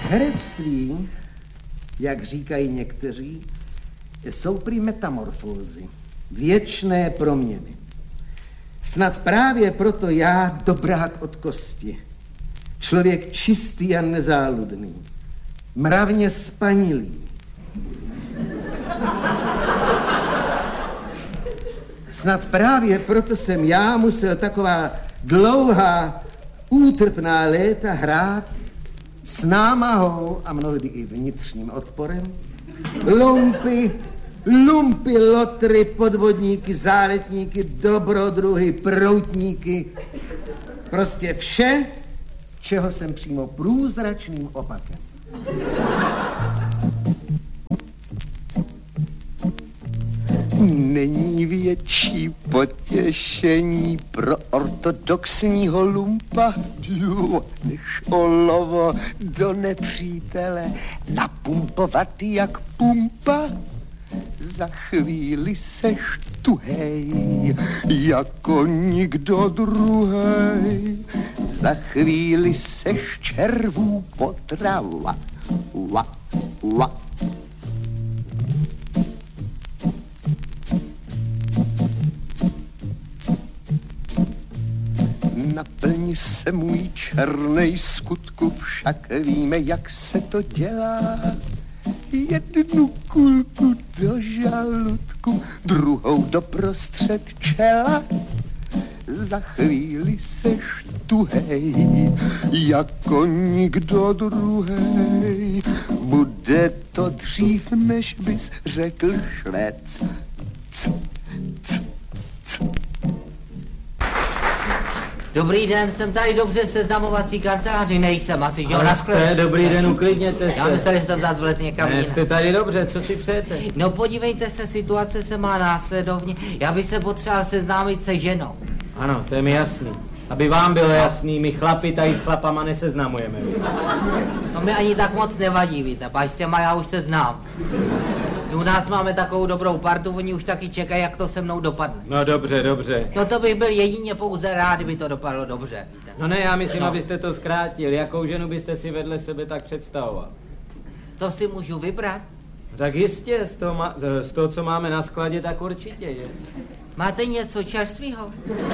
Herectví, jak říkají někteří, jsou prý metamorfózy, věčné proměny. Snad právě proto já dobrák od kosti, člověk čistý a nezáludný, mravně spanilý. Snad právě proto jsem já musel taková dlouhá, útrpná léta hrát s námahou a mnohdy i vnitřním odporem. Lumpy, lotry, podvodníky, záletníky, dobrodruhy, proutníky. Prostě vše, čeho jsem přímo průzračným opakem. Není větší potěšení pro ortodoxního lumpa než olovo do nepřítele napumpovat jak pumpa. Za chvíli seš tuhej jako nikdo druhej. Za chvíli seš červů potrava. Naplň se můj černej skutku, však víme, jak se to dělá. Jednu kulku do žaludku, druhou doprostřed čela. Za chvíli seš tuhej, jako nikdo druhej. Bude to dřív, než bys řekl švec. Dobrý den, jsem tady dobře v seznamovací kanceláři, nejsem asi, že jo? Dobrý den, uklidněte se. Já myslel, že jsem zase vlez někam jinam. Jste tady dobře, co si přejete? No podívejte se, situace se má následovně, já bych se potřeboval seznámit se ženou. Ano, to je mi jasný. Aby vám bylo jasný, my chlapi tady s chlapama neseznamujeme. No mi ani tak moc nevadí, víte, pač s těma já už se znám. U nás máme takovou dobrou partu, oni už taky čekají, jak to se mnou dopadne. No dobře. No to bych byl jedině pouze rád, kdyby to dopadlo dobře, víte. No ne, já myslím, abyste to zkrátil. Jakou ženu byste si vedle sebe tak představoval? To si můžu vybrat? Tak jistě, z toho, co máme na skladě, tak určitě, že? Máte něco čerstvýho?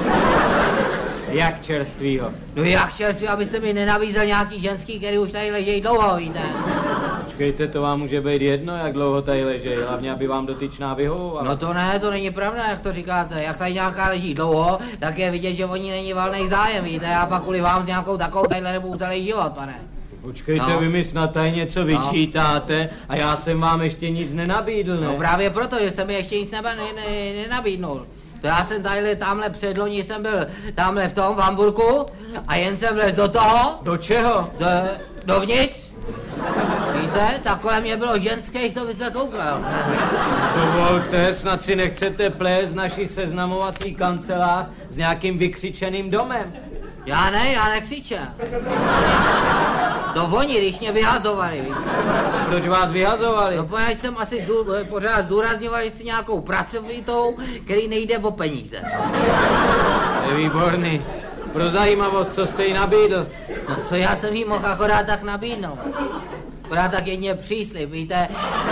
Jak čerstvýho? No jak čerstvýho, abyste mi nenabízel nějaký ženský, který už tady ležejí dlouho, víte. Počkejte, to vám může být jedno, jak dlouho tady ležejí, hlavně, aby vám dotyčná vyhovovala. No to ne, to není pravda, jak to říkáte. Jak tady nějaká leží dlouho, tak je vidět, že o ní není valnej zájem, víte. Já pak kvůli vám s nějakou takovou tadyhle nebudu celý život, pane. Počkejte, no. Vy mi snad tady něco vyčítáte a já jsem vám ještě nic nenabídl, ne? No právě proto, že jste mi ještě nic nenabídnul. To já jsem tamhle předloni jsem byl tamhle v tom, v Hamburku a jen jsem vlez do toho. Do čeho? Dovnitř. Víte, tak kolem mě bylo ženských, to byste koukal. Dovolte, snad si nechcete plést naší seznamovací kancelář s nějakým vykřičeným domem. Já nekřičem. To oni, když mě vyhazovali, víte. Proč vás vyhazovali? No poněvadž jsem asi pořád zdůrazňoval, že chci nějakou pracovitou, který nejde o peníze. Je výborný. Pro zajímavost, co jste jí nabídl? No co já jsem jí mohl akorát tak nabídnout. Akorát tak jedně příslib, víte.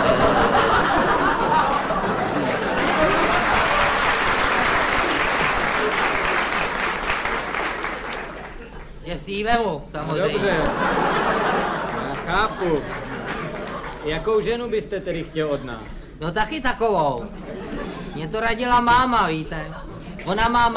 Že si ji vemu, samozřejmě. Dobře, já chápu. Jakou ženu byste tedy chtěl od nás? No taky takovou. Mě to radila máma, víte. Ona má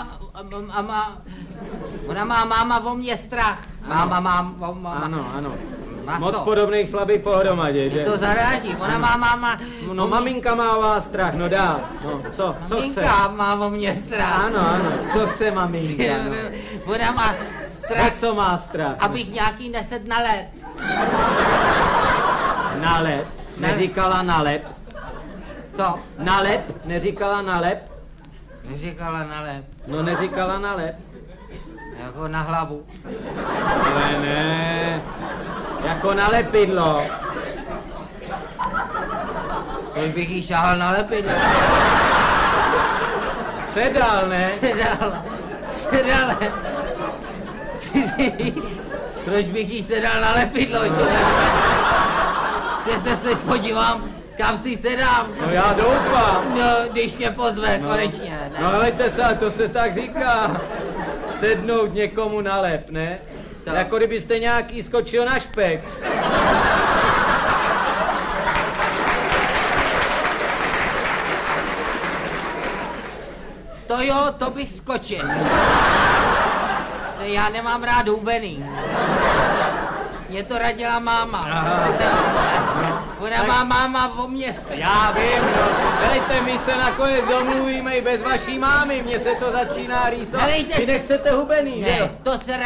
máma o mě strach. Máma. Ano. Má moc co? Podobných slabých pohromadě, že? Mě to zaráží, ona má máma... No maminka má o vás strach, no dál. No, co chce? Maminka má o mě strach. Ano, co chce maminka? No. Ona má strach... Co má strach? Abych nějaký neset na led. Na led? Neříkala na led? Co? Na led? Neříkala na led? Neříkala na led. No neříkala na led. Jako na hlavu. Ale ne. Jako na lepidlo. Teď bych jí šáhal na lepidlo. Sedal, ne? Sedal. Proč bych jí se dal na lepidlo? Přece se podívám, kam si se dám. No já doufám. No, když mě pozve, konečně, ne? No helejte se, to se tak říká. Sednout někomu na lep, ne? Co? Jako kdybyste nějaký skočil na špek. To jo, to bych skočil. Já nemám rád hubený. Mě to radila máma. Ona má máma o městě. Já vím, no. Helejte, my se nakonec domluvíme i bez vaší mámy. Mně se to začíná rýsovat. Vy nechcete hubený, ne? Jo?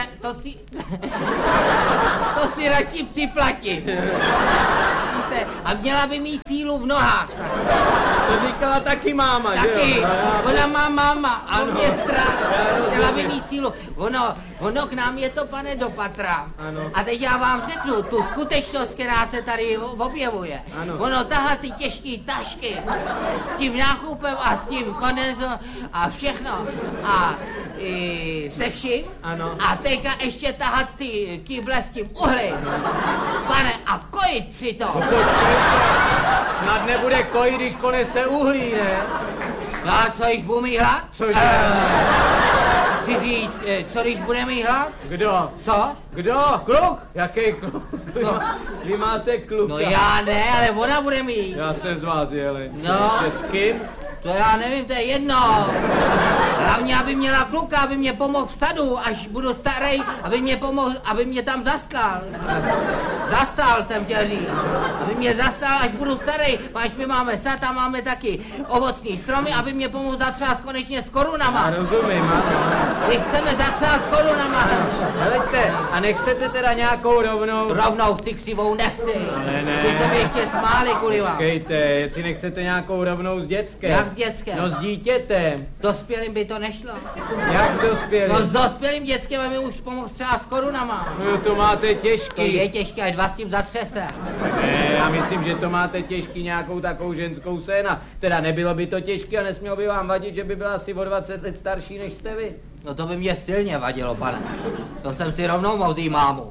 To si radši připlatit. Víte, a měla by mít sílu v nohách. To říkala taky máma, taky. Že jo? Ona má máma a mě měla by mít sílu. Ono k nám je to, pane, do patra. Ano. A teď já vám řeknu tu skutečnost, která se tady objevuje. Ano. Ono tahá ty těžké tašky s tím nákupem a s tím kondenzem a všechno. A se vším. Ano. A teďka ještě tahat ty kýble s tím uhlím. Pane, a kojit přitom. Snad nebude kojit, když ponese uhlí, ne? A co, když budu mít hlad? Cože? Chci říct, co když bude mít hlad? Kdo? Co? Kdo? Kluk? Jaký kluk? No. Vy máte kluka. No já ne, ale ona bude mít. Já jsem z vás, jeli. No. S kým? To já nevím, to je jedno. Hlavně, aby měla kluka, aby mě pomohl v sadu, až budu starý, aby mě pomohl, aby mě tam zastal. Zastal jsem chtěl říct. Aby mě zastal, až budu starý. Až my máme sad a máme taky ovocní stromy, aby mě pomohl zatřást konečně s korunama. Já rozumím, ano. My chceme zatřást s korunama. Helejte, a nechcete teda nějakou rovnou? Rovnou ty křivou nechci. Ale ne. Vy se mi ještě smáli, kvůli vám. Počkejte, jestli nechcete nějakou rovnou s dětskem. Jak s dětskem? No s dítětem. S dospělým by to nešlo. Jak s dospělým? No s dospělým dětskem a mi už pomohl třeba s korunama. No to máte těžký. To je těžké, až vás tím zatřese. Ne, já myslím, že to máte těžký nějakou takovou ženskou séna. Teda nebylo by to těžké a nesmělo by vám vadit, že by byla asi o 20 let starší než jste vy. No to by mě silně vadilo, pane. To jsem si rovnou mohl vzít mámu.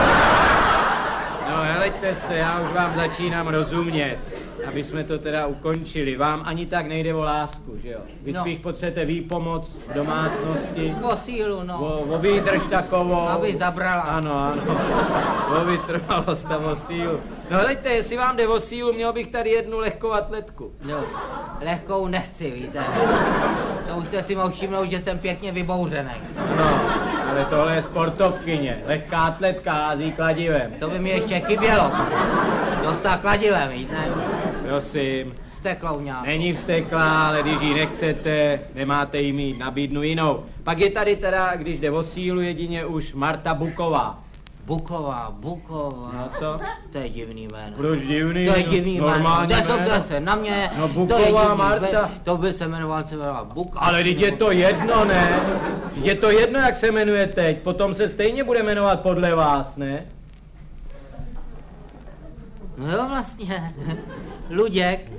No helejte se, já už vám začínám rozumět. Aby jsme to teda ukončili. Vám ani tak nejde o lásku, že jo? Vy spíš potřebujete výpomoc v domácnosti. O sílu, no. O výdrž takovou. Aby zabrala. Ano. O vytrvalost a o sílu. No helejte, jestli vám jde o sílu, měl bych tady jednu lehkou atletku. No, lehkou nechci, víte. To už jste si mohl všimnout, že jsem pěkně vybouřený. No, ale tohle je sportovkyně. Lehká atletka hází kladivem. To by mi ještě chybělo. Dostal kladivem, víte. Prosím. Steklou nějakou. Není vsteklá, ale když ji nechcete, nemáte jí mít, nabídnu jinou. Pak je tady teda, když jde o sílu, jedině už Marta Buková. Buková. No co? To je divný jméno. Proč divný? To je divný jméno. Normální jméno. Se na mě. No Buková Marta. To by se jmenoval Buková. Ale teď je to jedno, ne? Je to jedno, jak se jmenuje teď. Potom se stejně bude jmenovat podle vás, ne? No jo, vlastně. Luděk.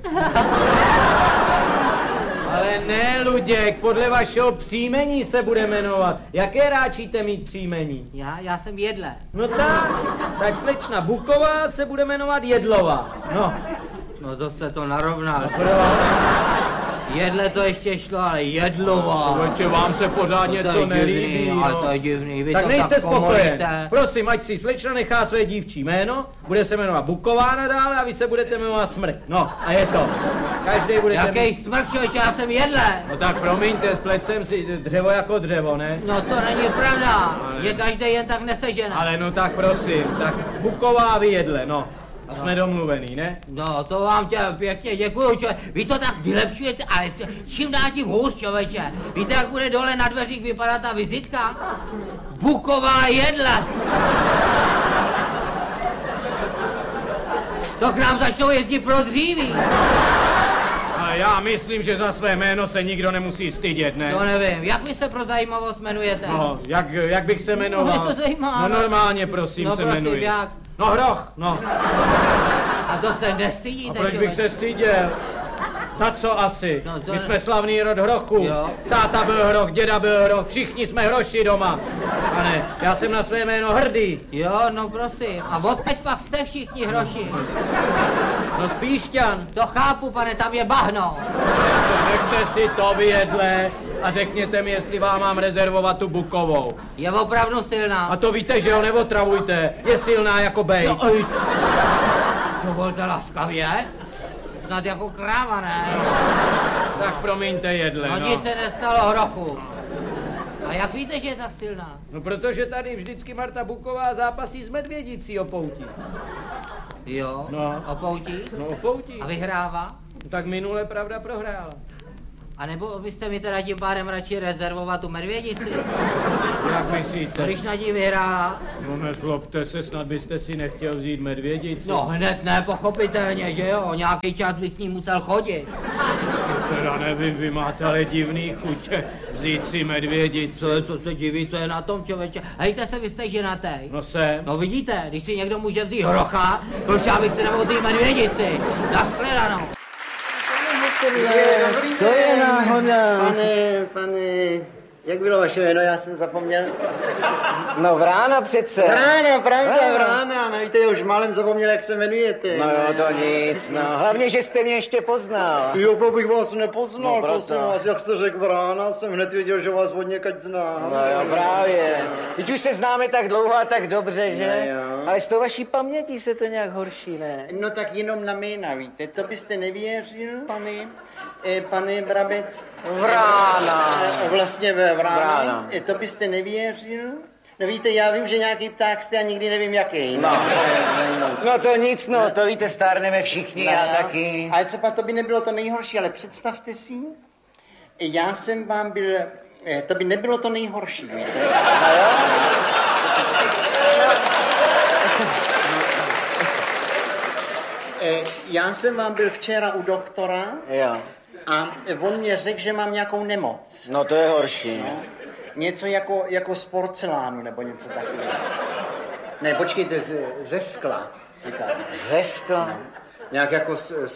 Ale ne, Luděk, podle vašeho příjmení se bude jmenovat. Jaké ráčíte mít příjmení? Já jsem Jedle. No tak slečna Buková se bude jmenovat Jedlová. No to jste to narovnal. Jedle to ještě šlo, ale Jedlová. Protože vám se pořád něco nelíbí. Ale to je divný, vy tak to nejste tak spokojen. komolíte. Prosím, ať si slečna nechá své dívčí jméno, bude se jmenovat Buková nadále a vy se budete jmenovat Smrk. No a je to. Každý bude. Jaký Smrk, člověče, já jsem Jedle. No tak promiňte, splet jsem si dřevo jako dřevo, ne? No to není pravda, že každý jen tak nesežene. Ale no tak prosím, tak Buková a vy Jedle, no. A jsme domluvený, ne? No, to vám tě pěkně děkuju, člověče. Vy to tak vylepšujete, ale čím dál tím hůř, člověče. Víte, jak bude dole na dveřích vypadat ta vizitka? Buková Jedle. To k nám začnou jezdit pro dříví. A já myslím, že za své jméno se nikdo nemusí stydět, ne? To nevím, jak vy se pro zajímavost jmenujete? No, jak bych se jmenoval? No, je to zajímavé. No normálně, prosím, no, se prosím, jmenuji. Jak? No Hroch, no. A to se nestydíte, A proč bych se styděl? Na co asi? No, to My ne- jsme slavný rod hrochů. Jo. Táta byl hroch, děda byl hroch, všichni jsme hroši doma. Pane, já jsem na své jméno hrdý. Jo, no prosím. A odkaď pak jste všichni hroši? No z Píšťan. To chápu, pane, tam je bahno. Nechte si to vyjedle a řekněte mi, jestli vám mám rezervovat tu bukovou. Je opravdu silná. A to víte, že ho neotravujte. Je silná jako bej. No, oj. Dovolte laskavě. Snad jako kráva, ne? Tak promiňte jedle, No no. nic se nestalo hrochu. A jak víte, že je tak silná? No protože tady vždycky Marta Buková zápasí s medvědicí o poutí. Jo, No. o poutí? No o poutí. A vyhrává? Tak minule pravda prohrála. A nebo byste mi teda tím pádem radši rezervovat tu medvědici? Jak myslíte? Když na ní vyhrála? No nezlobte se, snad byste si nechtěl vzít medvědici. No hned ne, pochopitelně, že jo? Nějaký čas bych s ní musel chodit. Teda nevím, vy máte ale divný chutě vzít si medvědici. Co se diví, co je na tom, člověče? Hejte se, vy jste ženatej. No jsem. No vidíte, když si někdo může vzít hrocha, proč já bych si nemohl vzít medvědici? Nashledanou. To je náhoda. Pane, jak bylo vaše jméno, já jsem zapomněl. No Vrána přece. Vrána, pravda, Ano. Vrána. No víte, už málem zapomněl, jak se jmenujete. No jo, to nic, no. Hlavně, že jste mě ještě poznal. Jo, bo bych vás nepoznal, No, proto. prosím vás, jak jste řekl Vrána, jsem hned věděl, že vás od někať znám. No jo, právě. Teď už se známe tak dlouho a tak dobře, že? No jo. Ale s tou vaší pamětí se to nějak horší, ne? No tak jenom na jména, víte, to byste nevěřil, pane Brabec. Vrána. Vlastně ve Vrána. Vrána. To byste nevěřil. No víte, já vím, že nějaký pták jste a nikdy nevím jaký. No. No to nic, no, to víte, stárneme všichni, já taky. Ale co pak to by nebylo to nejhorší, ale představte si, já jsem vám byl, to by nebylo to nejhorší, víte. Já jsem vám byl včera u doktora Jo. a on mě řekl, že mám nějakou nemoc. No to je horší. Něco jako z porcelánu nebo něco takového. Ne, počkejte, ze skla. Říká. Ze skla. Nějak jako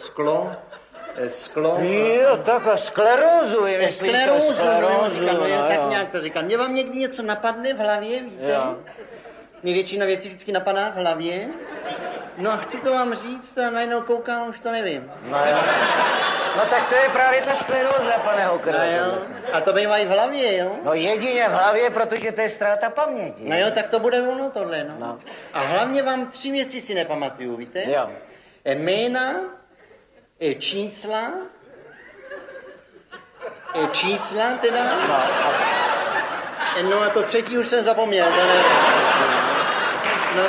sklo. Jo, tak a sklerózu je, myslíte? Sklerózu, no jo, tak jo. nějak to říkám. Mně vám někdy něco napadne v hlavě, víte? Jo. Mě většina věcí vždycky napadá v hlavě. No a chci to vám říct a najednou koukám, už to nevím. No jo. No tak to je právě ta skleróza, pane Hokr. No jo. A to bývá i v hlavě, jo? No jedině v hlavě, protože to je ztráta paměti. No jo, tak to bude ono tohle, no. No. A hlavně vám 3 věci si nepamatuju, víte? Jo. Jména, čísla teda. No a to 3. už jsem zapomněl. To ne... No,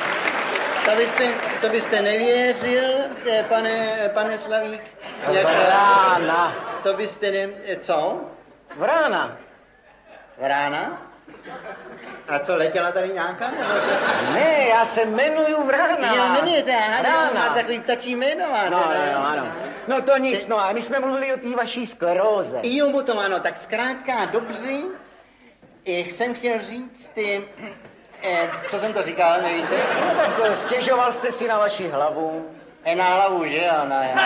to byste nevěřil, pane Slavík. Vrána. To byste ne... Co? Vrána. Vrána? A co, letěla tady nějaká? Nebo to... Ne, já se jmenuju Vrána. Jo, jmenujete, aha, má Vrána. takový ptačí jméno máte. No, jo, ano. No to nic, no a my jsme mluvili o té vaší skleróze. Jo, potom ano, tak zkrátka a dobře, jsem chtěl říct, co jsem to říkal, nevíte? No tak stěžoval jste si na vaši hlavu. Na hlavu, že jo, no jo.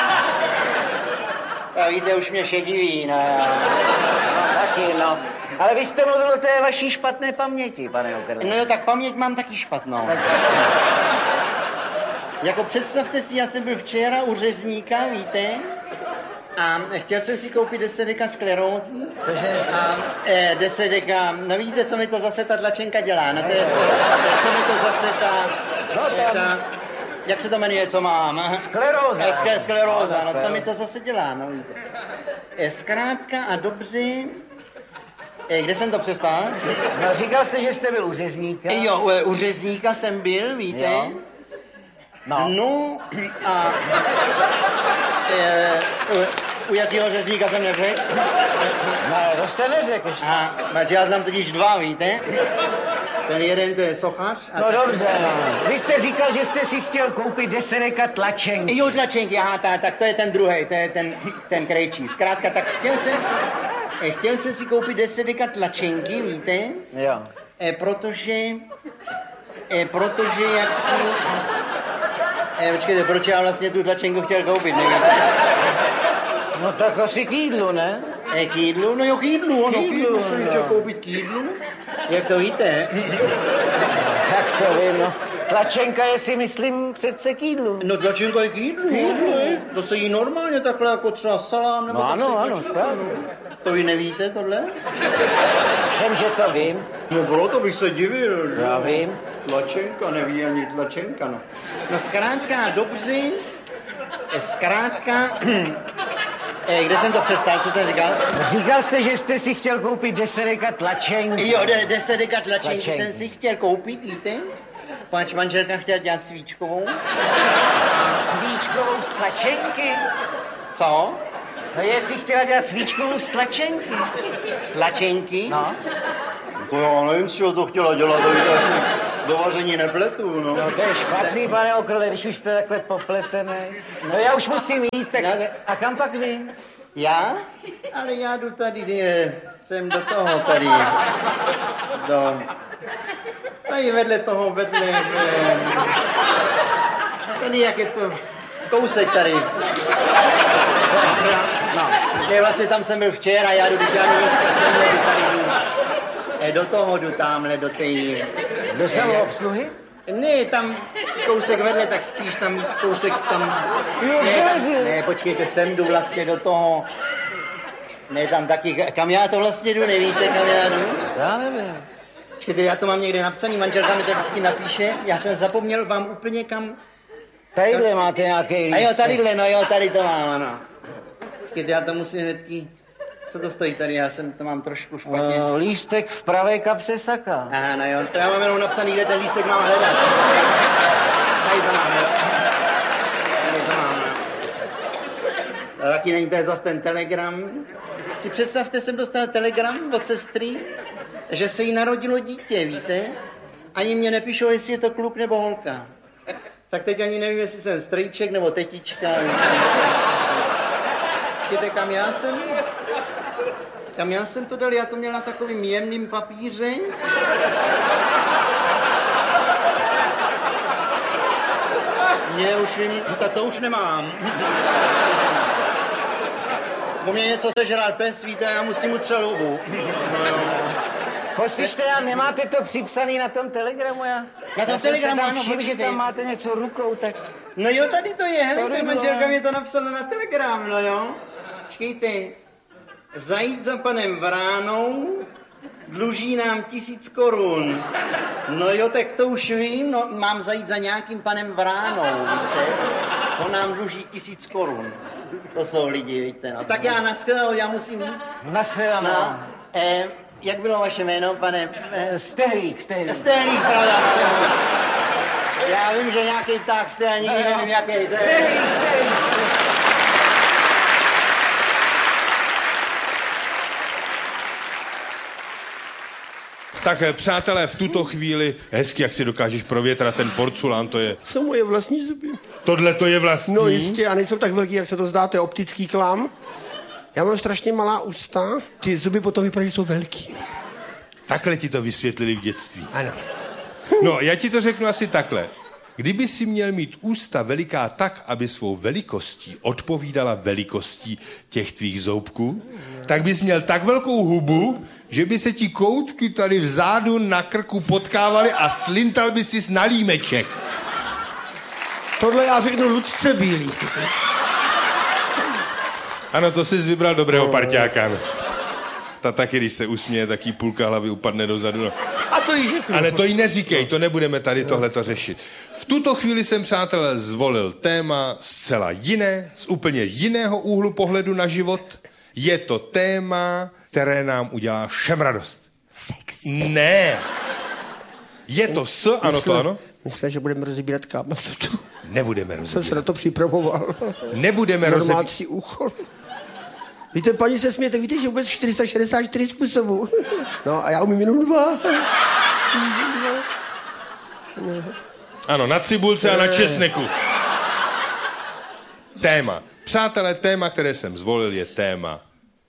A víte, už mě šediví, no jo. No taky, no. Ale vy jste mluvil o té vaší špatné paměti, pane Okerle. No jo, tak paměť mám taky špatnou. Jako představte si, já jsem byl včera u řezníka, víte? A chtěl jsem si koupit 10 deka sklerózy. Cože? A 10 deka, no víte, co mi to zase ta tlačenka dělá? No to je, co mi to zase ta jak se to jmenuje, co mám? Skleróza. Skleróza, no co mi to zase dělá, no víte. Zkrátka a dobře, kde jsem to přestal? No říkal jste, že jste byl u řezníka. Jo, u řezníka jsem byl, víte? Jo. No a u jakého řezníka jsem neřekl? No, to jste neřekl ještě. A já znám totiž 2, víte? Ten jeden, to je sochař. A No dobře, no. Vy jste říkal, že jste si chtěl koupit 10 deka tlačenky. Jo, tlačenky, aha, tak to je ten druhý, to je ten krejčí. Zkrátka, tak chtěl jsem si koupit 10 deka tlačenky, víte? Jo. Protože jak si... počkejte, proč já vlastně tu tlačenku chtěl koupit, nevíte? No tak asi k jídlu, ne? K jídlu? No jo, k jídlu, ano, k jídlu jsem chtěl koupit k jídlu. Jak to víte? Jak to vím, no. Tlačenka je si, myslím, přece k jídlu. No tlačenka je k jídlu, to se jí normálně takhle jako třeba salám, nebo no tak ano, správně. To vy nevíte tohle? Všem, že to vím. No bylo to bych se divil. Já vím. Tlačenka, neví ani tlačenka, no. No zkrátka, dobře, zkrátka, kde jsem to přestal, co jsem říkal? Říkal jste, že jste si chtěl koupit 10 tlačenky. Jo, 10 tlačenky jsem si chtěl koupit, víte? Pač manželka chtěla dělat svíčkovou. Svíčkovou z tlačenky? Co? No jestli chtěla dělat svíčkovou z tlačenky. Z tlačenky? No. To já nevím, z čeho to chtěla dělat, to víte, asi do vaření nepletu, no. No to je špatný, pane Okrle, když už jste takhle popletený. No já už musím jít, tak a kam pak vy? Já? Ale já jdu tady, jsem do toho tady, tady vedle toho, tady jak je to, kousek tady. No. Ne, vlastně tam jsem byl včera, já jdu dneska sem, jdu tady, do toho jdu tamhle, do té... Do samoobsluhy? Ne, tam kousek vedle, tak spíš tam kousek tam... Jo, ne, počkejte, sem jdu vlastně do toho... Ne, tam taky, kam já to vlastně jdu, nevíte, kam já jdu? Já nevím. Počkejte, já to mám někde napsaný, manželka mi to vždycky napíše, já jsem zapomněl vám úplně kam... Tadyhle máte nějaký lístek. A jo, tadyhle, no jo, tady to mám, ano. Počkejte, já to musím hnedky... Co to stojí tady, já jsem to mám trošku špatně. Lístek v pravé kapse saka. Aha, no jo, to já mám jenom napsaný, kde ten lístek mám hledat. Tady to mám, jo. Tady to mám, jo. Taky není to zase ten telegram. Si představte, jsem dostal telegram od sestry, že se jí narodilo dítě, víte? Ani mě nepíšou, jestli je to kluk nebo holka. Tak teď ani nevím, jestli jsem strejček nebo tetička. Víte, kam já jsem to dal, já to měl na takovým jemným papíře. Ne, už vím, tak to už nemám. Po mě něco sežral pes, víte, já mu s tím utřel hubu. Poslyšte, já nemáte to připsaný na tom telegramu, já? Na tom telegramu, ano, počkejte. Tam máte něco rukou, tak... No jo, tady to je, hele, manželka mě to napsala na telegram, no jo. Počkejte. Zajít za panem Vránou, dluží nám 1000 korun. No jo, tak to už vím, no, mám zajít za nějakým panem Vránou, víte? On nám dluží 1000 korun. To jsou lidi, víte, no. Tak já naschledanou, já musím jít. Naschledanou. No, jak bylo vaše jméno, pane? Stehlík. Stehlík, pravda, no. Já vím, že nějaký pták jste, a nikdy nevím, jaký to je. Stehlík. Tak přátelé, v tuto chvíli hezky, jak si dokážeš provětrat ten porculán, to je... Jsou moje vlastní zuby. Tohle to je vlastní? No jistě, a nejsou tak velký, jak se to zdá, to je optický klam. Já mám strašně malá ústa, ty zuby potom vypadají, že jsou velký. Takhle ti to vysvětlili v dětství. Ano. No, já ti to řeknu asi takhle. Kdyby si měl mít ústa veliká tak, aby svou velikostí odpovídala velikostí těch tvých zoubků, tak bys měl tak velkou hubu, že by se ti koutky tady vzadu na krku potkávaly a slintal by si na límeček. Tohle já řeknu Lucce Bílý. Ano, to jsi vybral dobrého parťáka. Ta taky, když se usměje, tak jí půlka hlavy upadne dozadu. No. A to jí řeknu. Ale to jí neříkej, to nebudeme tady tohleto řešit. V tuto chvíli jsem, přátelé, zvolil téma zcela jiné, z úplně jiného úhlu pohledu na život. Je to téma, které nám udělá všem radost. Sex. Ne. Je to ano, to ano? Myslím, že budeme rozebírat Kámasutu. Nebudeme rozebírat. Jsem se na to připravoval. Nebudeme rozebírat. Domácí úchod. Víte, paní se smějete, víte, že vůbec 464 způsobů. No a já umím jenom 2. Ano, na cibulce a na česneku. Téma. Přátelé, téma, které jsem zvolil, je téma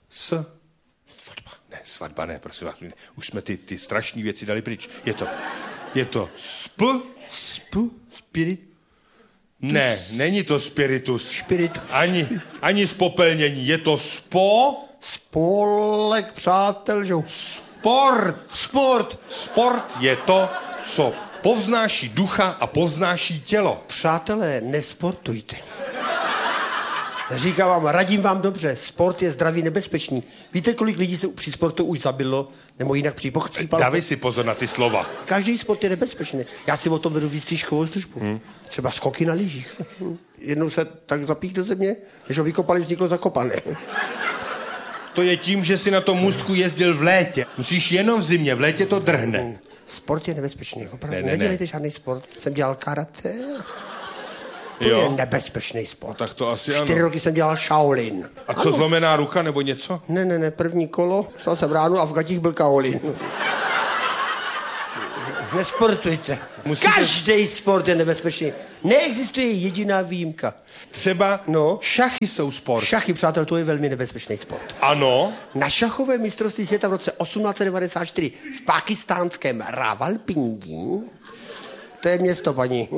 svatba ne, prosím vás. Už jsme ty strašné věci dali pryč. Je to spirit. Ne, není to spiritus. Spiritus. Ani spopelnění, je to Spolek přátel, že? Sport je to, co povznáší ducha a povznáší tělo. Přátelé, nesportujte. Říkám vám, radím vám dobře, sport je zdraví nebezpečný. Víte, kolik lidí se při sportu už zabilo, nebo jinak při pochcípalo? Dávej si pozor na ty slova. Každý sport je nebezpečný. Já si o tom vedu výstřižkovou službu. Třeba skoky na lyžích. Jednou se tak zapích do země, než ho vykopali, vzniklo zakopané. To je tím, že si na tom můstku jezdil v létě. Musíš jenom v zimě, v létě to drhne. Sport je nebezpečný, opravdu. Ne. Nedělejte žádný sport. Jsem dělal karate. To je nebezpečný sport. Tak to asi 4 ano. roky jsem dělal Shaolin. A co, zlomená ruka nebo něco? Ne, první kolo, stal jsem ráno a v gatích byl Shaolin. Nesportujte. Každý sport je nebezpečný. Neexistuje jediná výjimka. Třeba šachy jsou sport. Šachy, přátel, to je velmi nebezpečný sport. Ano. Na šachové mistrovství světa v roce 1894 v pakistánském Rawalpindi, to je město, paní,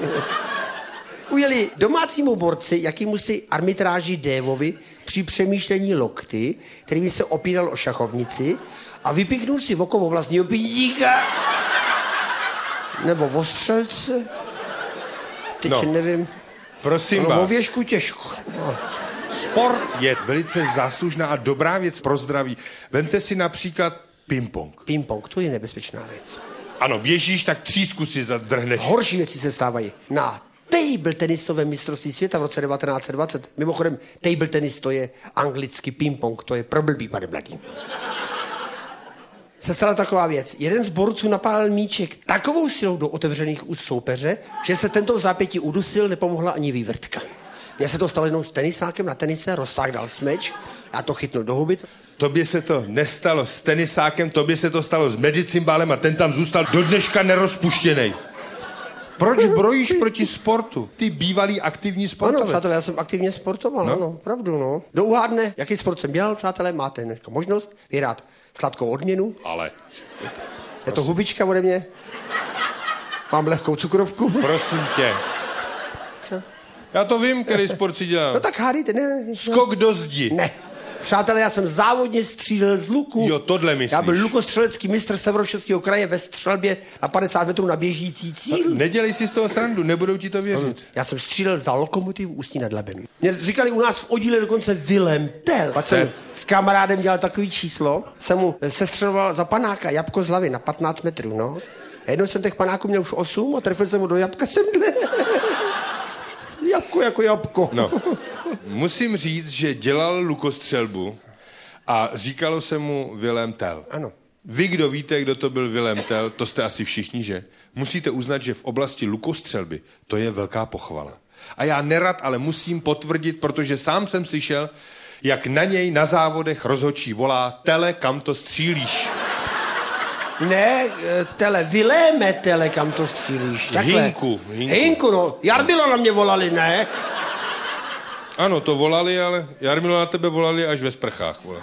ujeli domácímu borci, jakýmu si arbitráži Dévovi při přemýšlení lokty, kterými se opíral o šachovnici a vypichnul si okolo vlastního pindíka. Nebo ostřelce. Teď nevím. Prosím vás. O věžku těžko. Sport je velice záslužná a dobrá věc pro zdraví. Vemte si například ping-pong. Ping-pong, to je nebezpečná věc. Ano, běžíš, tak třísku si zadrhneš. Horší věci se stávají. Na table tenisovém mistrovství světa v roce 1920. Mimochodem, table tenis to je anglicky ping-pong, to je pro blbý, pane mladý. Se stala taková věc. Jeden z borců napálil míček takovou silou do otevřených úst soupeře, že se tento v zápětí udusil, nepomohla ani vývrtka. Mně se to stalo jednou s tenisákem na tenise, rozsáh dal smeč, já to chytnul do huby. Tobě se to nestalo s tenisákem, tobě se to stalo s medicimbálem a ten tam zůstal do dneška nerozpuštěnej. Proč brojíš proti sportu? Ty bývalý aktivní sportovec. Ano, přátelé, já jsem aktivně sportoval, ano, pravdu, no. Kdo uhádne, jaký sport jsem dělal, přátelé, máte možnost vyhrát sladkou odměnu. Ale. Je to hubička ode mě. Mám lehkou cukrovku. Prosím tě. Co? Já to vím, který sport si dělal. No tak hádejte, ne. Skok do zdi. Ne. Přátelé, já jsem závodně střílel z luku. Jo, tohle myslíš. Já byl lukostřelecký mistr Severočeského kraje ve střelbě na 50 metrů na běžící cíl. No, nedělej si z toho srandu, nebudou ti to věřit. Já jsem střílel za Lokomotivu Ústí nad Labem. Mě říkali u nás v oddíle dokonce Vilém Tell. Pak jsem s kamarádem dělal takový číslo, jsem mu sestřeloval za panáka jabko z hlavy na 15 metrů, no. A jednou jsem těch panáků měl už 8 a trefil jsem mu do jabka semhle. Jabko jako jabko. No. Musím říct, že dělal lukostřelbu a říkalo se mu Vilém Tell. Ano. Vy, kdo víte, kdo to byl Vilém Tell, to jste asi všichni, že? Musíte uznat, že v oblasti lukostřelby to je velká pochvala. A já nerad, ale musím potvrdit, protože sám jsem slyšel, jak na něj na závodech rozhodčí volá: Tele, kam to střílíš? Ne, Viléme, kam to střílíš. Hinku, no. Jarmila na mě volali, ne? Ano, to volali, ale Jarmilo na tebe volali až ve sprchách, vole.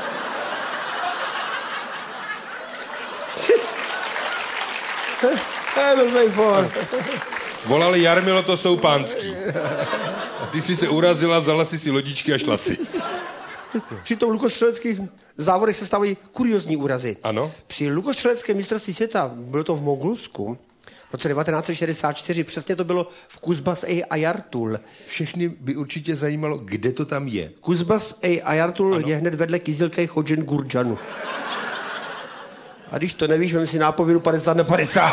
Volali Jarmilo, to jsou pánský. A ty jsi se urazila, vzala si lodičky a šla si. Při tom lukostřeleckých závodech se stávají kuriozní úrazy. Ano. Při lukostřeleckém mistrovství světa, bylo to v Mongolsku, v roce 1964, přesně to bylo v Kuzbas Ayartul. Všechny by určitě zajímalo, kde to tam je. Kuzbas Ayartul je hned vedle Kyzylkej Chodžen Gurdžanu. A když to nevíš, vem si nápovědu 50/50.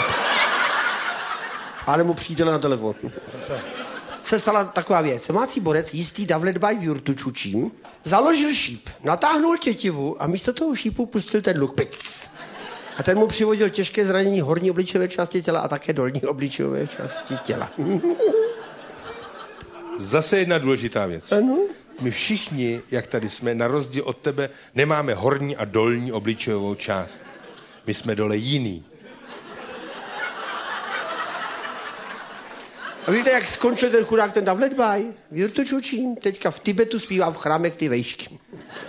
A nebo přítele na telefon. Se stala taková věc. Domácí borec, jistý Davletbaj v Jurtučučím, založil šíp, natáhnul tětivu a místo toho šípu pustil ten luk. Pic. A ten mu přivodil těžké zranění horní obličejové části těla a také dolní obličejové části těla. Zase jedna důležitá věc. Ano. My všichni, jak tady jsme, na rozdíl od tebe, nemáme horní a dolní obličejovou část. My jsme dole jiný. A víte, jak skončil ten chudák, ten Davletbaj? V Jurtučučím, teďka v Tibetu zpívá v chrámech ty vejšky.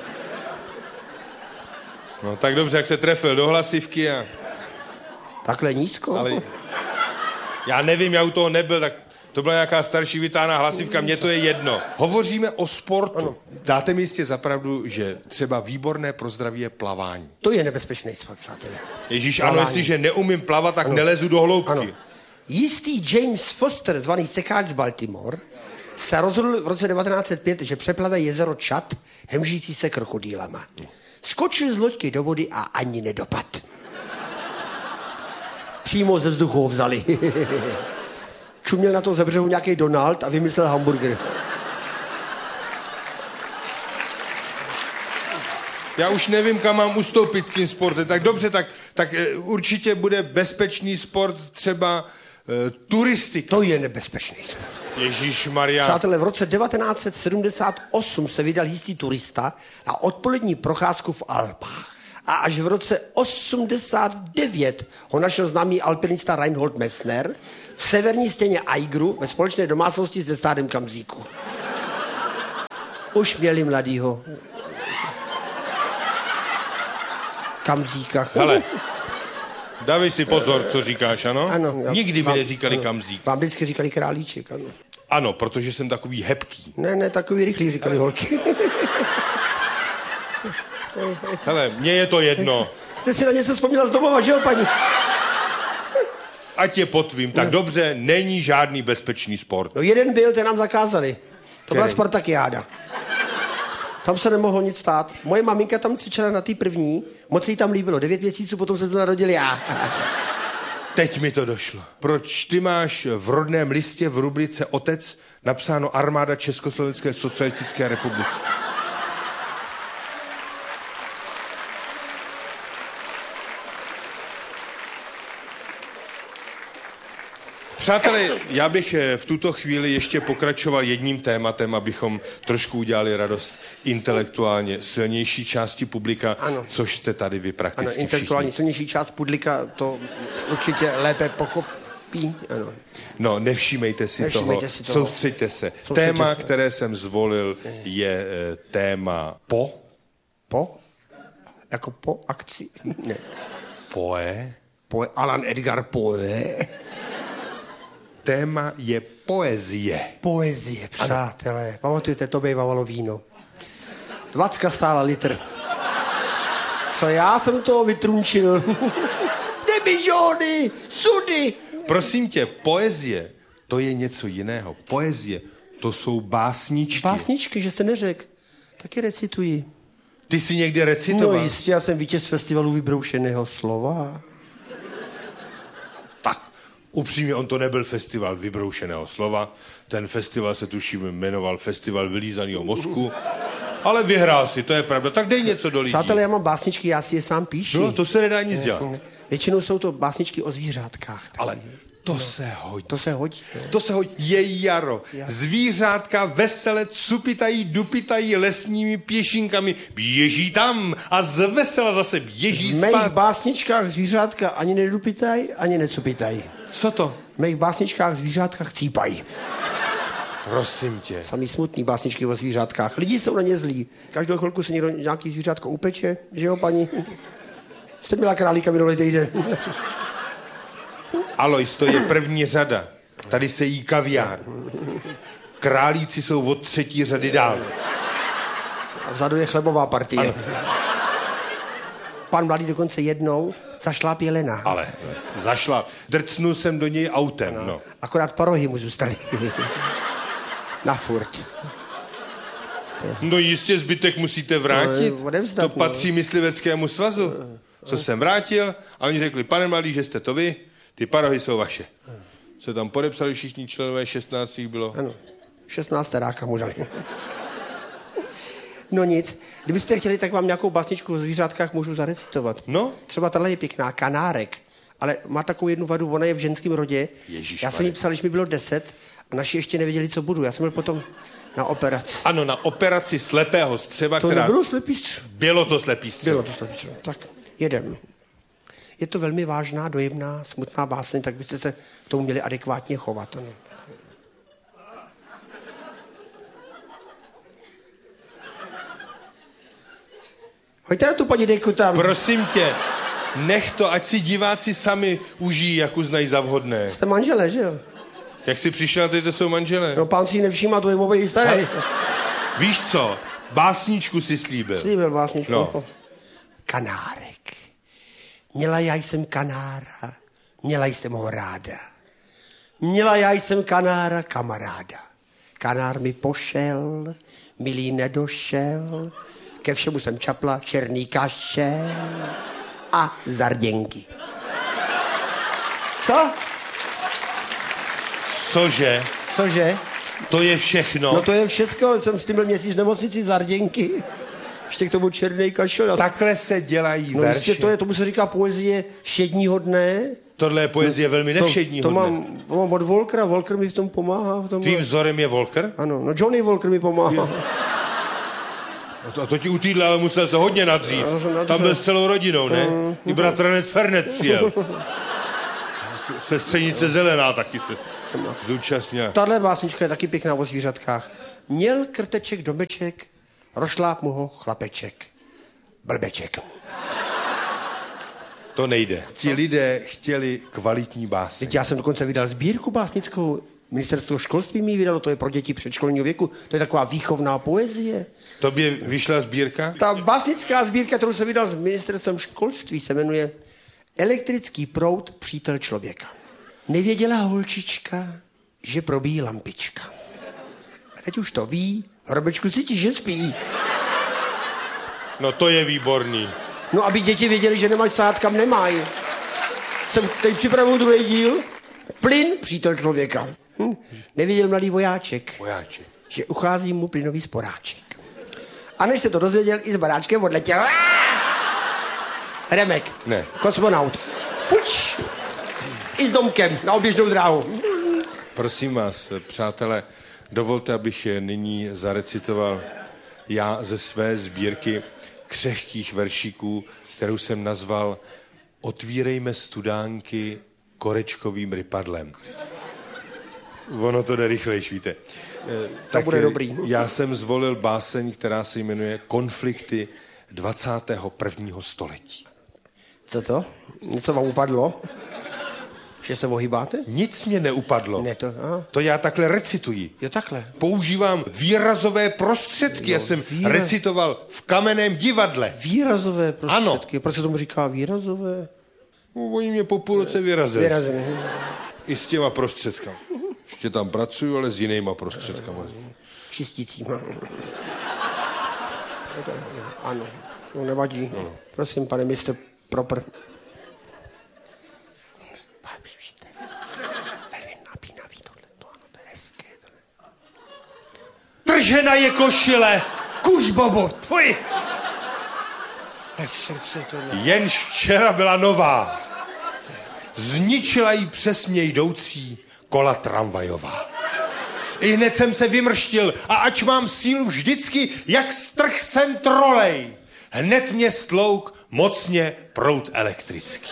No tak dobře, jak se trefil do hlasivky a... Takhle nízko. Ale já nevím, já u toho nebyl, tak To byla nějaká starší vytáhná hlasivka, mně to je jedno. Hovoříme o sportu. Ano. Dáte mi jistě zapravdu, že třeba výborné pro zdraví je plavání. To je nebezpečný sport, přátelé. Ježíš, plavání. Ano, jestliže neumím plavat, tak nelezu do hloubky. Ano. Jistý James Foster, zvaný sekáč z Baltimore, se rozhodl v roce 1905, že přeplave jezero Čad, hemžící se krokodýlama. Skočil z loďky do vody a ani nedopad. Přímo ze vzduchu ho vzali. Čuměl na to ze břehu nějaký Donald a vymyslel hamburger. Já už nevím, kam mám ustoupit s tím sportem. Tak dobře, tak určitě bude bezpečný sport třeba turistika. To je nebezpečný sport. Ježišmarja. Přátelé, v roce 1978 se vydal jistý turista na odpolední procházku v Alpách. A až v roce 89 ho našel známý alpinista Reinhold Messner v severní stěně Aigru ve společné domácnosti se stádem kamzíku. Už měli mladýho kamzíka. Hele, dávej si pozor, co říkáš, ano? Ano. Nikdy mi neříkali kamzík. Vám vždycky říkali králíček, ano. Ano, protože jsem takový hebký. Ne, takový rychlý, říkali holky. Hele, mně je to jedno. Jste si na něco vzpomněla z domova, že jo, paní? Ať je potvím, tak dobře, není žádný bezpečný sport. No jeden byl, ten nám zakázali. To byla Spartakiáda. Tam se nemohlo nic stát. Moje maminka tam cvičila na té první, moc se jí tam líbilo. 9 měsíců, potom jsem to narodil já. Teď mi to došlo. Proč ty máš v rodném listě v rubrice Otec napsáno Armáda Československé socialistické republiky? Přátelé, já bych v tuto chvíli ještě pokračoval jedním tématem, abychom trošku udělali radost intelektuálně silnější části publika, ano. Což jste tady vy prakticky ano, intelektuálně všichni. silnější část publika to určitě lépe pochopí. Ano. No, nevšímejte si toho. Soustřeďte se. Téma, které jsem zvolil, je téma po. Po? Jako po akci? Ne. Poe. Alan Edgar Poe. Téma je poezie. Poezie, přátelé. Ano. Pamatujte, to bývalo víno. 20 stála litr. Co já jsem toho vytrunčil. Debižony, sudy. Prosím tě, poezie, to je něco jiného. Poezie, to jsou básničky. Básničky, že jste neřekl. Taky recituji. Ty jsi někdy recitoval? No jistě, já jsem vítěz festivalu vybroušeného slova. Tak, upřímně, on to nebyl festival vybroušeného slova. Ten festival se tuším jmenoval Festival vylízaného mozku. Ale vyhrál si, to je pravda. Tak dej něco do lidí. Přátelé, já mám básničky, já si je sám píšu. No, to se nedá nic dělat. Většinou jsou to básničky o zvířátkách. Taky. Ale to se hodí. To se hodí. To se hodí. Je jaro. Zvířátka vesele cupitají, dupitají lesními pěšinkami. Běží tam a z vesela zase běží spát. V mých básničkách zvířátka ani nedupitají, ani necupitají. Co to? V mých básničkách zvířátka chcípají. Prosím tě. Samý smutný básničky o zvířátkách. Lidi jsou na ně zlí. Každou chvilku se někdo nějaký zvířátko upeče, že jo, paní? Jste měla králíka minulý týden. Alois, to je první řada. Tady se jí kaviár. Králíci jsou od 3. řady dál. A vzadu je chlebová partie. Ano. Pan mladý dokonce jednou zašláp jelena. Ale zašláp. Drcnul jsem do něj autem, no. Akorát parohy mu zůstaly. Na furt. No jistě, zbytek musíte vrátit. Odevzdat, to patří mysliveckému svazu. Co jsem vrátil a oni řekli, pane mladý, že jste to vy, ty parohy jsou vaše. Se tam podepsali všichni členové, 16 bylo. Ano, 16 teráka mu dali. No nic, kdybyste chtěli, tak vám nějakou básničku o zvířátkách můžu zarecitovat. No? Třeba tahle je pěkná, Kanárek, ale má takovou jednu vadu, ona je v ženském rodě. Já jsem jí psal, když mi bylo 10 a naši ještě nevěděli, co budu. Já jsem byl potom na operaci. Ano, na operaci slepého střeva, to která... nebylo slepý střevo. Bylo to slepý střevo. Bylo to slepý střevo. Tak, jedem. Je to velmi vážná, dojemná, smutná báseň, tak byste se k tomu měli adekvátně chovat. Ano. Hoďte na tu paní dejku tam. Prosím tě, nech to, ať si diváci sami užijí, jak uznají za vhodné. Jste manželé, že jo? Jak jsi přišel, teď to jsou manželé. No pán si nevšímá, to je mobil starý. Víš co? Básničku si slíbil. Slíbil básničku. No. Kanárek. Měla já jsem kanára, měla jsem ho ráda. Měla já jsem kanára, kamaráda. Kanár mi pošel, milý nedošel, ke všemu jsem čapla černý kašel a zarděnky. Co? Cože? Cože? To je všechno? No to je všecko, jsem s tím byl měsíc v nemocnici zarděnky. Ještě k tomu černý kašel. Takhle se dělají no verše. No tomu se říká poezie všedního dne. Tohle je poezie velmi nevšedního dne. To mám od Volkera, Volker mi v tom pomáhá. Tvým vzorem je Volker? Ano, no Johnny Volker mi pomáhá. A to ti utýdle, ale musel se hodně nadřít. Tam byl s celou rodinou, ne? I bratranec Fernet přijel. Sestřenice Zelená taky se zúčastnila. Tahle básnička je taky pěkná o zvířatkách. Měl krteček domeček, rošláp mu ho chlapeček. Blbeček. To nejde. Ti lidé chtěli kvalitní básně. Já jsem dokonce vydal sbírku básnickou. Ministerstvo školství mi vydalo, to je pro děti předškolního věku. To je taková výchovná poezie. Tobě vyšla sbírka? Ta básnická sbírka, kterou jsem vydal s ministerstvem školství, se jmenuje Elektrický proud, přítel člověka. Nevěděla holčička, že probíjí lampička. A teď už to ví, hrobečku cítí, že spí. No to je výborný. No, aby děti věděli, že nemáš sát, kam nemají. Jsem teď připravuju druhý díl. Plyn, přítel člověka. Nevěděl mladý vojáček, že uchází mu plynový sporáček. A než se to dozvěděl, i s baráčkem odletěl. Remek. Ne. Kosmonaut. Fuč. I s domkem na oběžnou dráhu. Prosím vás, přátelé, dovolte, abych nyní zarecitoval já ze své sbírky křehkých veršíků, kterou jsem nazval Otvírejme studánky korečkovým rypadlem. Ono to jde rychlejš, víte. To bude dobrý. Já jsem zvolil báseň, která se jmenuje Konflikty 21. století. Co to? Něco vám upadlo? Že se ohýbáte? Nic mě neupadlo. Ne, to já takhle recituji. Jo, takhle. Používám výrazové prostředky. Já jsem recitoval v Kamenném divadle. Výrazové prostředky? Ano. Proč se tomu říká výrazové? No, oni mě po půl roce vyrazili. I s těma prostředkama. Ještě tam pracuju, ale s jinýma prostředkama. Čistícíma. Ano, no nevadí. No. Prosím, pane mistr Proper. Velmi napínavý tohleto, ano, to je hezké. Tržena je košile! Kuž, bobo, tvoj! Jenž včera byla nová. Zničila jí přesně jdoucí kola tramvajová. I hned jsem se vymrštil a ač mám sílu vždycky, jak strh jsem trolej. Hned mě stlouk mocně proud elektrický.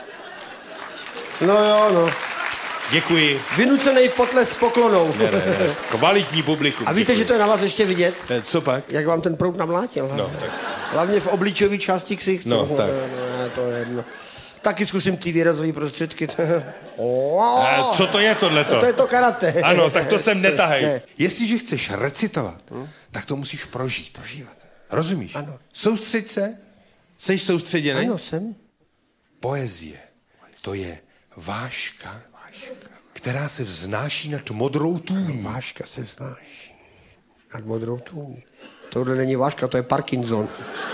No jo, no. Děkuji. Vynucenej potles s poklonou. Ne. Kvalitní publikum. A víte, děkuji. že to je na vás ještě vidět? Co pak? Jak vám ten proud namlátil. No, tak. Hlavně v obličové části ksichtu. No, tak. Ne, to je jedno. Taky zkusím ty výrazové prostředky. Co to je tohleto? To je to karate. Ano, tak to sem netahej. Ne. Jestliže chceš recitovat, tak to musíš prožít. Prožívat. Rozumíš? Ano. Soustřeď se. Jsi soustředěný? Ano, jsem. Poezie. To je váška, která se vznáší nad modrou tůní. Váška se vznáší nad modrou tůní. Tohle není váška, to je Parkinson.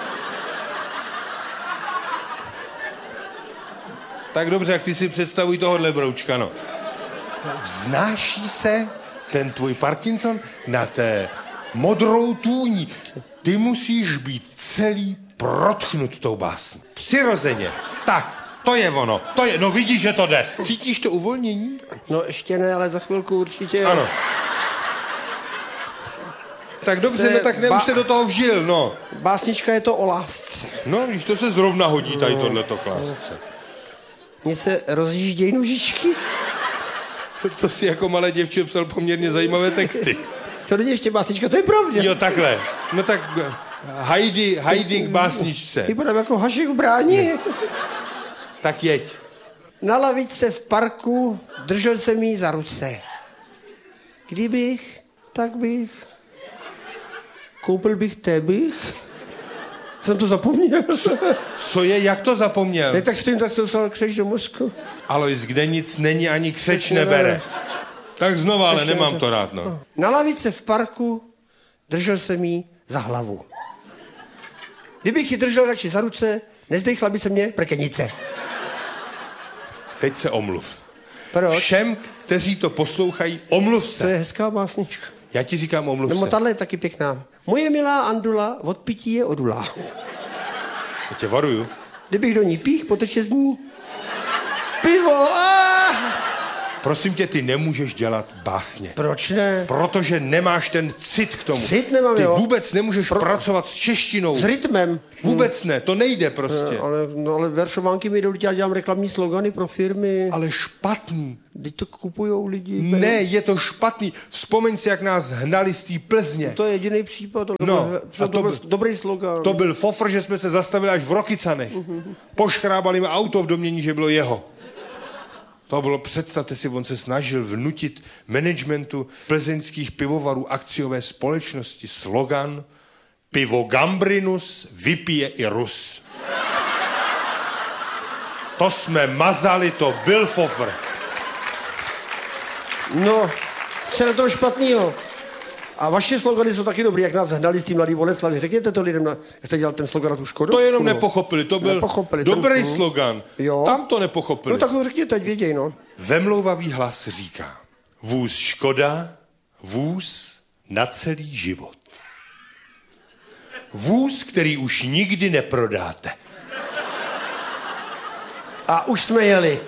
Tak dobře, jak ty si představuj tohohle broučka, no. Vznáší se ten tvůj Parkinson na té modrou tůní. Ty musíš být celý protchnut tou básní. Přirozeně. Tak, to je ono. To je, no vidíš, že to jde. Cítíš to uvolnění? No ještě ne, ale za chvilku určitě. Ano. Tak dobře, no tak už se do toho vžil, no. Básnička je to o lásce. No, když to se zrovna hodí tady tohleto k lásce. Mně se rozjíždějí nožičky. To si jako malé děvče psal poměrně zajímavé texty. To není ještě básnička, to je pravda. Jo, takhle. No tak Heidi k básničce. Vypadám jako Hašek v bráni. Tak jeď. Na lavičce v parku držel jsem jí za ruce. Kdybych, tak bych. Koupil bych tebych. Jsem to zapomněl. Co je, jak to zapomněl? Ne, tak stojím, tak se dostal křeč do mozku. Alois, kde nic není, ani křeč nebere. Tak znova, ale nemám to rád, no. Na lavice v parku držel jsem jí za hlavu. Kdybych ji držel radši za ruce, nezdechla by se mě prkenice. Teď se omluv. Proč? Všem, kteří to poslouchají, omluv se. To je hezká básnička. Já ti říkám, omluv Nebo se. tahle je taky pěkná. Moje milá Andula od pití je odula. Já tě varuju. Kdybych do ní pích, poteče z ní pivo. Prosím tě, ty nemůžeš dělat básně. Proč ne? Protože nemáš ten cit k tomu. Cit nemám, ty jo. vůbec nemůžeš pracovat s češtinou. S rytmem. Vůbec ne, to nejde prostě. Ale veršovánky mi jdou, já dělám reklamní slogany pro firmy. Ale špatný. Teď to kupujou lidi. Ne, je to špatný. Vzpomeň si, jak nás hnali z té Plzně. To je jediný případ. To byl dobrý slogan. To byl fofr, že jsme se zastavili až v Rokycanech. Poškrábali mi auto v domění, že bylo jeho. To bylo, představte si, on se snažil vnutit managementu plzeňských pivovarů akciové společnosti slogan Pivo Gambrinus vypije i Rus. To jsme mazali, to byl fofr. No, co je na toho špatnýho? A vaše slogany jsou taky dobrý, jak nás hnali s tím Mladý Boleslavi. Řekněte to lidem, jak jste dělal ten slogan na tu Škodovku. To jenom nepochopili, to byl dobrý slogan. Jo. Tam to nepochopili. No tak to řekněte, ať věděj, no. Vemlouvavý hlas říká: vůz Škoda, vůz na celý život. Vůz, který už nikdy neprodáte. A už jsme jeli.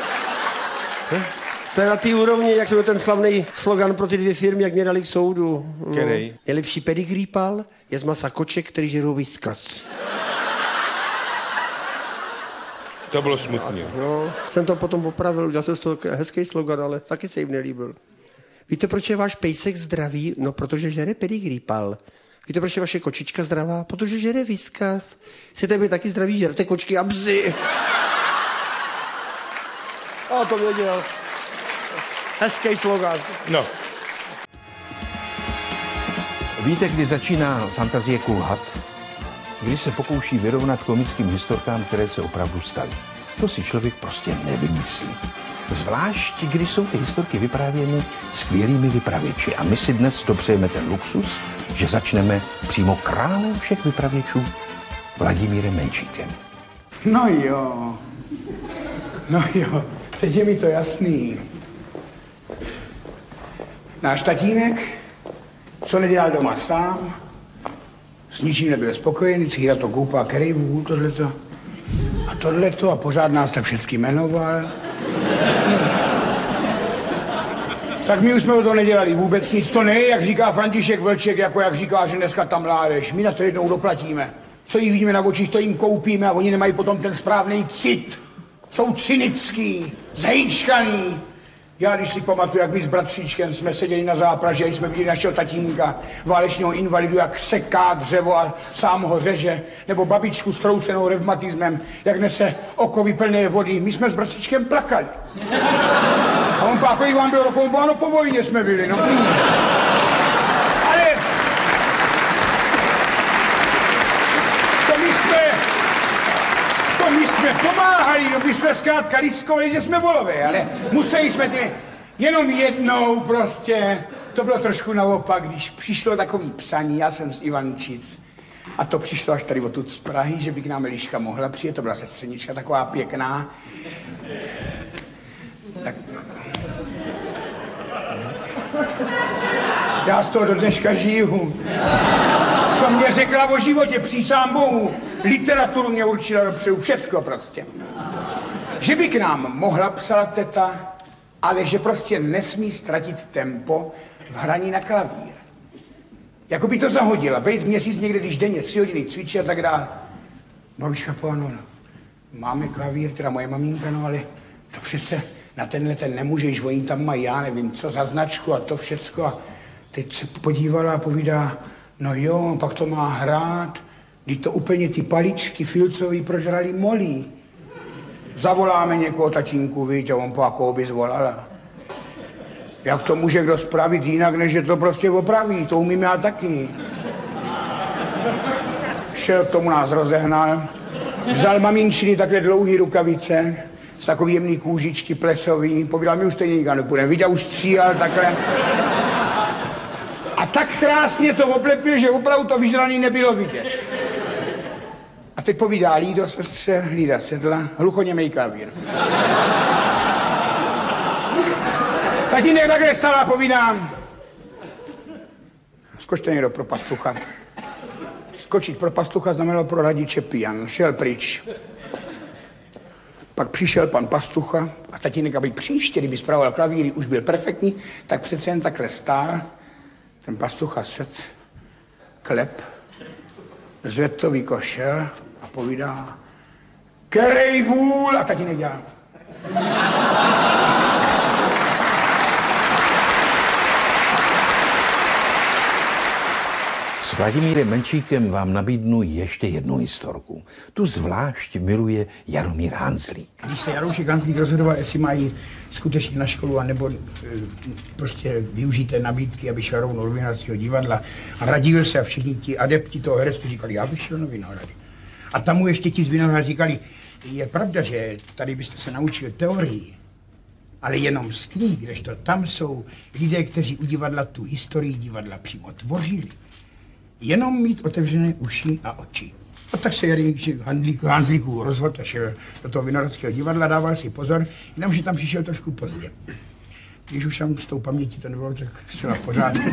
To je na té úrovni, jak jsme ten slavný slogan pro ty dvě firmy, jak mě dali k soudu. Který? Nejlepší pedigree pal je z masa koček, který žerou výzkaz. To bylo smutný. No, jsem to potom opravil, udělal jsem z toho hezký slogan, ale taky se jim nelíbil. Víte, proč je váš pejsek zdravý? No, protože žere pedigree pal. Víte, proč je vaše kočička zdravá? Protože žere výzkaz. Chcete být taky zdraví, žerte kočky a bzy. A to věděl. Hezký slogan. No. Víte, kdy začíná fantazie kulhat? Když se pokouší vyrovnat komickým historkám, které se opravdu staly. To si člověk prostě nevymyslí. Zvlášť, když jsou ty historky vyprávěny skvělými vypravěči. A my si dnes dopřejeme ten luxus, že začneme přímo králem všech vypravěčů, Vladimírem Menšíkem. No jo, teď je mi to jasný. Náš tatínek, co nedělal doma sám, s ničím nebyl spokojený, vždycky to koupá kerejvů, tohleto a tohleto a pořád nás tak všechny jmenoval. Tak my už jsme o to nedělali vůbec nic, to ne, jak říká František Vlček, jako jak říká, že dneska tam mládež. My na to jednou doplatíme. Co jí vidíme na očích, to jim koupíme a oni nemají potom ten správný cit. Jsou cynický, zhejčkaný. Já, když si pamatuju, jak my s bratříčkem jsme seděli na zápraži, když jsme viděli našeho tatínka, válečného invalidu, jak seká dřevo a sám ho řeže, nebo babičku s kroucenou revmatismem, jak nese okovy plné vody. My jsme s bratříčkem plakali. A on pak, kolik vám bylo rokov, ano, po vojně jsme byli, no. Ale to my jsme pomáhali, no my jsme zkrátka riskovali, že jsme volové, ale museli jsme ty jenom jednou prostě. To bylo trošku naopak, když přišlo takový psaní, já jsem z Ivančic, a to přišlo až tady odtud z Prahy, že by k nám Eliška mohla přijet, to byla sestřenička taková pěkná. Tak... Já z toho do dneška žiju. Co mě řekla o životě, přísám Bohu. Literaturu mě určila dopředu, všecko prostě. Že by k nám mohla psala teta, ale že prostě nesmí ztratit tempo v hraní na klavír. Jako by to zahodila, bejt měsíc někde, když denně 3 hodiny cvičí a tak dále. Babička povedala, no, máme klavír, teda moje mamínka, no ale to přece na tenhle ten nemůžeš, oni tam mají, já nevím, co za značku a to všecko. A teď se podívala a povídá, no jo, pak to má hrát, když to úplně ty paličky filcový prožrali molí. Zavoláme někoho, tatínku, víte, on po jakou by zvolala. Jak to může kdo spravit jinak, než že to prostě opraví? To umím já taky. Šel k tomu, nás rozehnal. Vzal maminčiny takhle dlouhý rukavice, z takový jemný kůžičky plesový. Povídal, my už stejně nikam nepůjdeme. Víte, už stříhal takhle. A tak krásně to oblepil, že opravdu to vyžraný nebylo vidět. A teď povídá Lído sestře, Lída sedla, hluchoněmej klavír. Tatínek takhle stala, povídám. Skočte někdo pro pastucha. Skočit pro pastucha znamenalo pro radiče pijan. Šel pryč. Pak přišel pan pastucha a tatínek, aby příště, kdyby spravoval klavíry, už byl perfektní, tak přece jen takhle stál. Ten pastucha set, klep, zvedl to výkošel a povídá, kerej vůl, a tatínek dělá. S Vladimírem Menšíkem vám nabídnu ještě jednu historku. Tu zvlášť miluje Jaromír Hanzlík. Když se Jaroušek Hanzlík rozhodoval, jestli má jít skutečně na školu, anebo prostě využít té nabídky, aby šel rovnou do Vinohradského divadla, a radil se a všichni ti adepti toho herectví říkali, já bych šel na Vinohrady. A tam mu ještě ti z Vinohrad říkali, je pravda, že tady byste se naučil teorii, ale jenom z knih, kdežto tam jsou lidé, kteří u divadla tu historii divadla přímo tvořili. Jenom mít otevřené uši a oči. A tak se Hanzlíku rozhodl a šel do toho Vinohradského divadla, dával si pozor, jenomže tam přišel trošku pozdě. Když už tam s tou pamětí to nebylo, tak zcela v pořádku.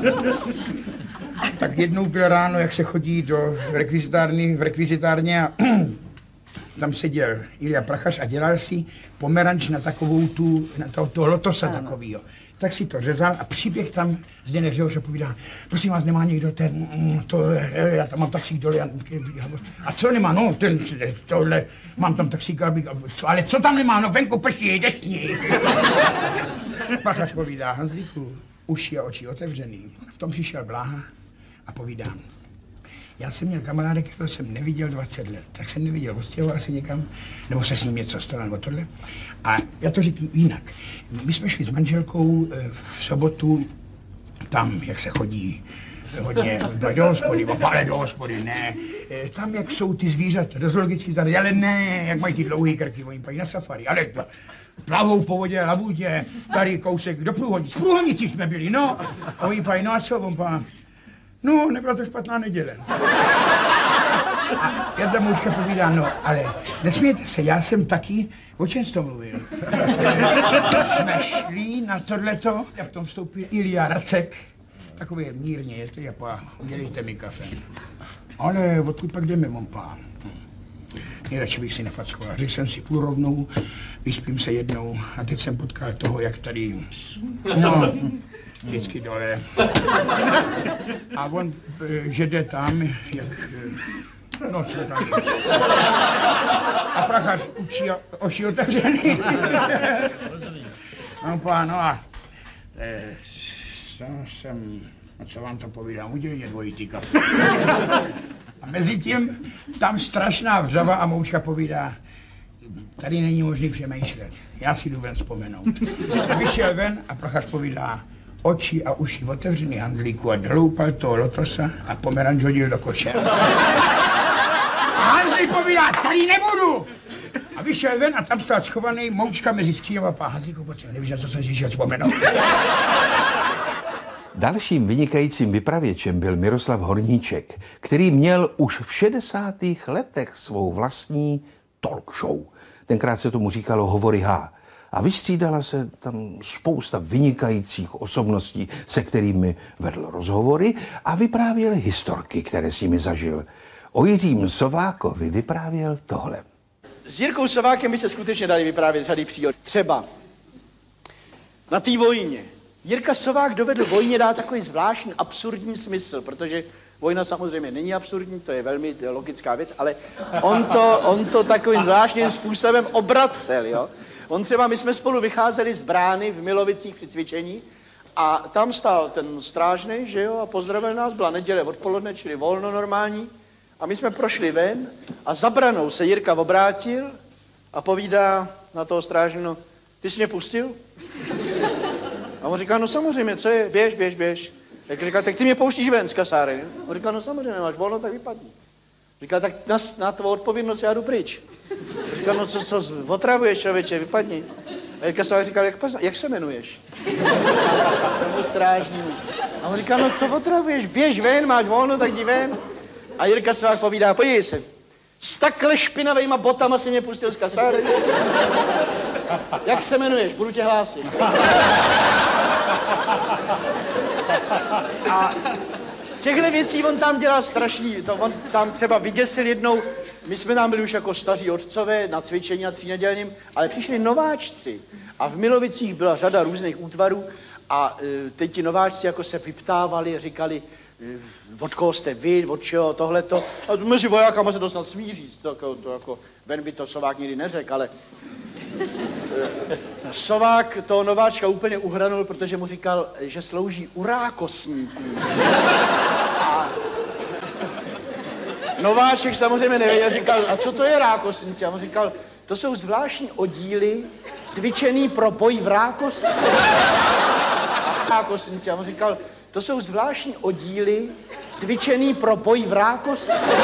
Tak jednou byl ráno, jak se chodí do rekvizitárně a tam seděl Ilja Prachař a dělal si pomeranč na takovou toho lotosa takovýho. Tak si to řezal a přiběh tam Zdeněk Řehoř a povídá, prosím vás, nemá někdo já tam mám taxík dole, a co nemá, no, tohle, mám tam taxík, ale co tam nemá, no, venku prší, deštní. Prachař povídá, Hanzlíku, uši a oči otevřený. V tom přišel Bláha a povídá, já jsem měl kamaráda, kterého jsem neviděl 20 let, tak jsem neviděl, odstěhoval se někam, nebo se s ním něco stalo, nebo tohle. A já to řeknu jinak. My jsme šli s manželkou v sobotu tam, jak se chodí hodně do hospody, ale do hospody, ne. Tam, jak jsou ty zvířata, do zoologických zahrad, ale ne, jak mají ty dlouhé krky, oni pají na safari, ale plavou po vodě, labutě, tady kousek do Průhonic. V Průhonicích jsme byli, no. A oni pají, no a co, on pá, no, nebyla to špatná neděle. A Jarda Mouška povídá, no, ale nesmějte se, já jsem taky, o čem jsi to mluvil? Jsme šli na tohleto a v tom vstoupil Ilja Racek, takový mírně, je to japá, udělejte mi kafe. Ale odkud pak jdeme, on pán? Nejradši bych si nefackoval. Řekl jsem si půl rovnou, vyspím se jednou a teď jsem potkal toho, jak tady, no, vždycky dole. A on, že jde tam, jak, no, co tam. A Prachař učí oši otevřený. No, pán, no a co vám to povídám, udělejte dvojitý kafe. A mezi tím tam strašná vřava a Moučka povídá, tady není možný přemýšlet, já si jdu ven vzpomenout. A vyšel ven a Prachař povídá, oči a uši otevřený, Hanzlíku, a doloupal toho lotosa a pomeranč hodil do koše. A Hanzlík povídá, tady nebudu! A vyšel ven a tam stál schovaný Moučka mezi skříněm a pán Hanzlíku, pojď, nevíš, na co jsem si šel vzpomenout. Dalším vynikajícím vypravěčem byl Miroslav Horníček, který měl už v 60. letech svou vlastní talk show. Tenkrát se tomu říkalo Hovory H. A vystřídala se tam spousta vynikajících osobností, se kterými vedl rozhovory a vyprávěl historky, které s nimi zažil. O Jiřím Sovákovi vyprávěl tohle. S Jirkou Sovákem by se skutečně dali vyprávět řady příhod. Třeba na té vojně. Jirka Sovák dovedl vojně dát takový zvláštní absurdní smysl, protože vojna samozřejmě není absurdní, to je velmi logická věc, ale on to takovým zvláštním způsobem obracel, jo. On třeba, my jsme spolu vycházeli z brány v Milovicích při cvičení a tam stál ten strážnej, že jo, a pozdravil nás, byla neděle odpoledne, čili volno normální, a my jsme prošli ven a za branou se Jirka obrátil a povídá na toho strážného, ty jsi mě pustil? A A on říká, no samozřejmě, co je, běž. Tak říká, tak ty mě pouštíš ven z kasárny. On říká, no samozřejmě, máš volno, tak vypadni. Říká, tak na tvou odpovědnost já jdu pryč. Říká, no co otravuješ, člověče, vypadni. A Jirka Savák říkal, jak se jmenuješ? Tomu strážnímu. A on říká, no co otravuješ, běž ven, máš volno, tak jdi ven. A Jirka Savák povídá, podívej se, s takhle špinavejma botama si mě pustil z kasárny. Jak se jmenuješ, budu tě hlásit. A těchto věcí on tam dělal strašný, on tam třeba vyděsil jednou, my jsme tam byli už jako staří otcové na cvičení na 3 nedělním, ale přišli nováčci a v Milovicích byla řada různých útvarů a teď ti nováčci jako se vyptávali, říkali, od koho jste vy, od čeho, tohleto. A mezi vojákama se to snad smí říct, to jako, ven by to Sovák nikdy neřekl, ale Sovák toho nováčka úplně uhranul, protože mu říkal, že slouží u rákosníků. A nováček samozřejmě nevěděl, říkal, a co to je rákosníci? A on říkal, to jsou zvláštní oddíly cvičený pro boj v rákosní. A rákosníci, a on říkal, to jsou zvláštní oddíly cvičený pro boj v rákosní.